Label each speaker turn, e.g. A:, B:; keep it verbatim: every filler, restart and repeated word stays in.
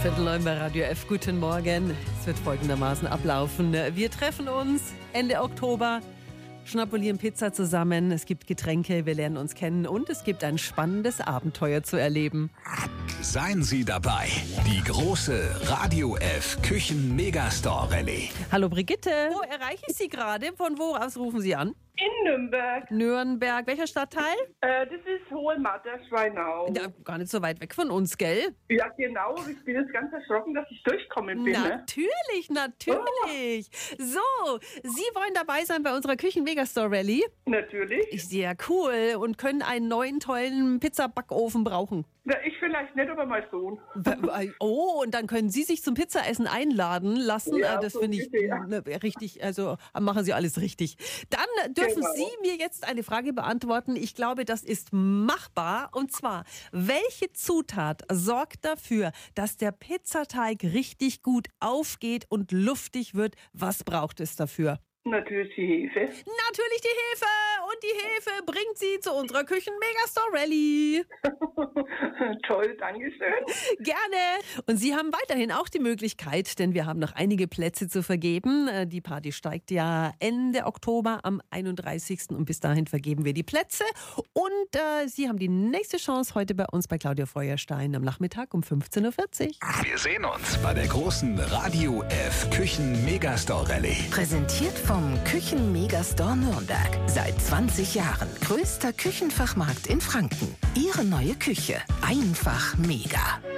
A: Viertel neun bei Radio F. Guten Morgen. Es wird folgendermaßen ablaufen. Wir treffen uns Ende Oktober, schnabulieren Pizza zusammen. Es gibt Getränke, wir lernen uns kennen und es gibt ein spannendes Abenteuer zu erleben.
B: Seien Sie dabei. Die große Radio F Küchen Megastore Rallye.
A: Hallo Brigitte. Wo erreiche ich Sie gerade? Von wo aus rufen Sie an?
C: In Nürnberg.
A: Nürnberg. Welcher Stadtteil?
C: Äh, das ist Hohe Matter, Schweinau.
A: Ja, gar nicht so weit weg von uns, gell?
C: Ja, genau. Ich bin jetzt ganz erschrocken, dass ich durchkommen bin. Ne?
A: Natürlich, natürlich. Oh. So, Sie wollen dabei sein bei unserer Küchen Megastore Rallye?
C: Natürlich.
A: Sehr cool. Und können einen neuen, tollen Pizzabackofen brauchen.
C: Na, ich vielleicht nicht, aber mein Sohn.
A: Oh, und dann können Sie sich zum Pizzaessen einladen lassen.
C: Ja,
A: das
C: so
A: finde ich
C: bitte, ja.
A: richtig, also machen Sie alles richtig. Dann dürfen
C: Genau.
A: Sie mir jetzt eine Frage beantworten. Ich glaube, das ist machbar. Und zwar, welche Zutat sorgt dafür, dass der Pizzateig richtig gut aufgeht und luftig wird? Was braucht es dafür?
C: Natürlich die Hefe.
A: Natürlich die Hefe. Und die Hefe bringt Sie zu unserer Küchen Megastore Rallye.
C: Toll, Dankeschön.
A: Gerne. Und Sie haben weiterhin auch die Möglichkeit, denn wir haben noch einige Plätze zu vergeben. Die Party steigt ja Ende Oktober am einunddreißigsten und bis dahin vergeben wir die Plätze. Und äh, Sie haben die nächste Chance heute bei uns bei Claudia Feuerstein am Nachmittag um fünfzehn Uhr vierzig.
B: Wir sehen uns bei der großen Radio F Küchen Megastore Rallye.
D: Präsentiert vom Küchen Megastore Nürnberg. Seit zwanzig Jahren größter Küchenfachmarkt in Franken. Ihre neue Küche. Einfach mega.